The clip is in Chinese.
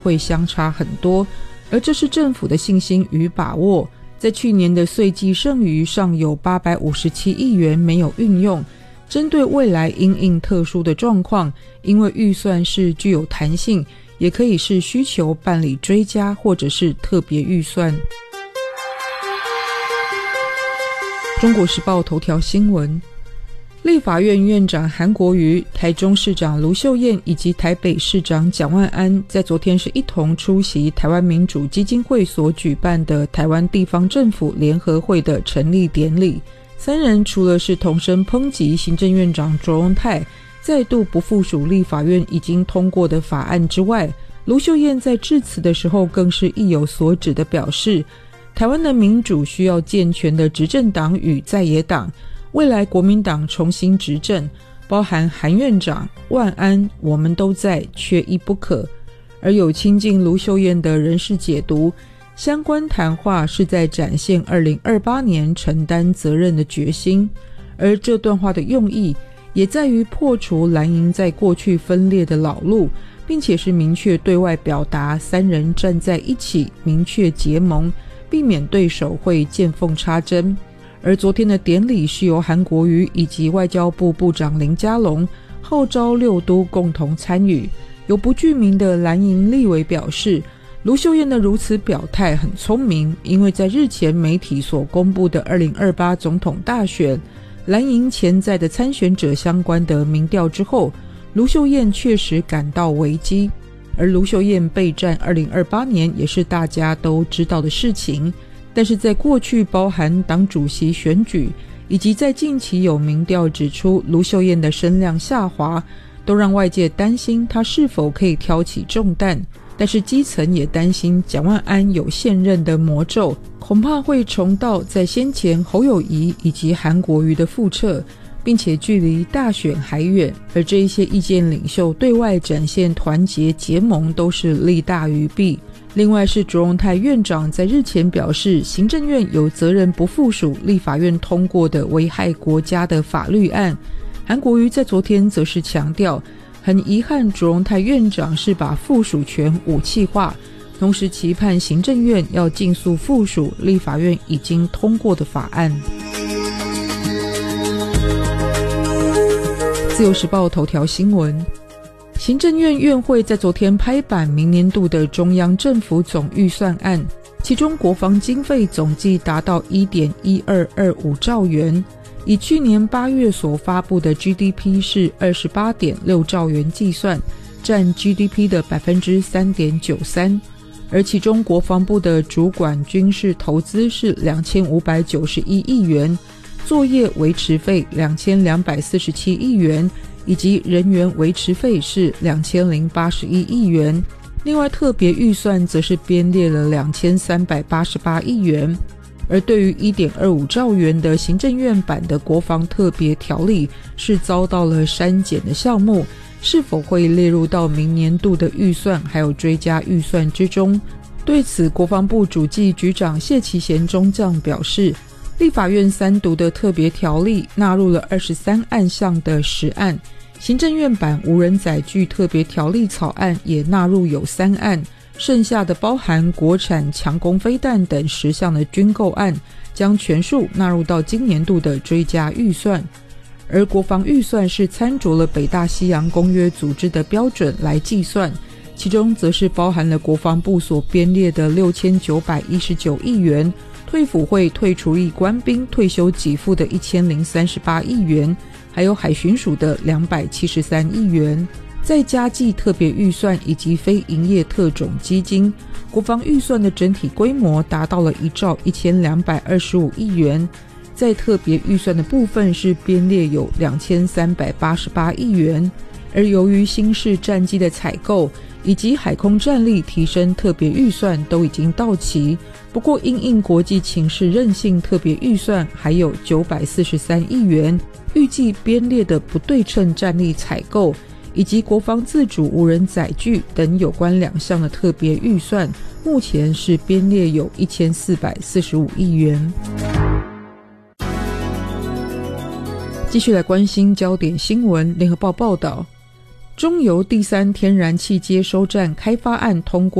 会相差很多，而这是政府的信心与把握。在去年的岁季剩余尚有857亿元没有运用，针对未来因应特殊的状况，因为预算是具有弹性，也可以是需求办理追加或者是特别预算。中国时报头条新闻，立法院院长韩国瑜、台中市长卢秀燕以及台北市长蒋万安在昨天是一同出席台湾民主基金会所举办的台湾地方政府联合会的成立典礼。三人除了是同声抨击行政院长卓荣泰再度不附属立法院已经通过的法案之外，卢秀燕在致辞的时候更是意有所指的表示，台湾的民主需要健全的执政党与在野党，未来国民党重新执政，包含韩院长、万安，我们都在，缺一不可。而有亲近卢秀燕的人士解读，相关谈话是在展现2028年承担责任的决心，而这段话的用意也在于破除蓝营在过去分裂的老路，并且是明确对外表达三人站在一起，明确结盟，避免对手会见缝插针。而昨天的典礼是由韩国瑜以及外交部部长林佳龙号召6都共同参与。有不具名的蓝营立委表示，卢秀燕的如此表态很聪明，因为在日前媒体所公布的2028总统大选蓝营潜在的参选者相关的民调之后，卢秀燕确实感到危机。而卢秀燕备战2028年也是大家都知道的事情，但是在过去包含党主席选举以及在近期有民调指出卢秀燕的声量下滑，都让外界担心她是否可以挑起重担。但是基层也担心蒋万安有现任的魔咒，恐怕会重蹈在先前侯友宜以及韩国瑜的覆辙，并且距离大选还远。而这一些意见领袖对外展现团结结盟都是利大于弊。另外是卓荣泰院长在日前表示，行政院有责任不附属立法院通过的危害国家的法律案。韩国瑜在昨天则是强调，很遗憾卓荣泰院长是把附属权武器化，同时期盼行政院要尽速附属立法院已经通过的法案。自由时报头条新闻，行政院院会在昨天拍板明年度的中央政府总预算案，其中国防经费总计达到 1.1225 兆元，以去年8月所发布的 GDP 是 28.6 兆元计算，占 GDP 的 3.93%， 而其中国防部的主管军事投资是2591亿元，作业维持费2247亿元，以及人员维持费是2081亿元。另外特别预算则是编列了2388亿元。而对于 1.25 兆元的行政院版的国防特别条例是遭到了删减的项目，是否会列入到明年度的预算还有追加预算之中？对此，国防部主计局长谢其贤中将表示，立法院3读的特别条例纳入了23案项的10案，行政院版无人载具特别条例草案也纳入有3案，剩下的包含国产强攻飞弹等10项的军购案，将全数纳入到今年度的追加预算。而国防预算是参酌了北大西洋公约组织的标准来计算，其中则是包含了国防部所编列的6919亿元，退辅会退除役官兵退休给付的1038亿元，还有海巡署的273亿元。再加计特别预算以及非营业特种基金，国防预算的整体规模达到了1兆1225亿元。在特别预算的部分是编列有2388亿元。而由于新式战机的采购以及海空战力提升特别预算都已经到期，不过因应国际情势韧性特别预算还有943亿元，预计编列的不对称战力采购以及国防自主无人载具等有关2项的特别预算，目前是编列有1445亿元。继续来关心焦点新闻。联合报报道， 中油第三天然气接收站开发案通过